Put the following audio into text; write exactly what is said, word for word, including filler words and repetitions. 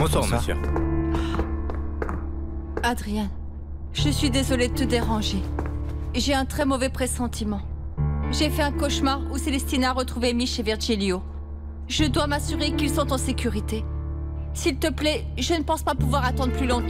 Bonsoir, Bonsoir. monsieur. Adrien, je suis désolée de te déranger. J'ai un très mauvais pressentiment. J'ai fait un cauchemar où Célestina a retrouvé Amy chez Virgilio. Je dois m'assurer qu'ils sont en sécurité. S'il te plaît, je ne pense pas pouvoir attendre plus longtemps.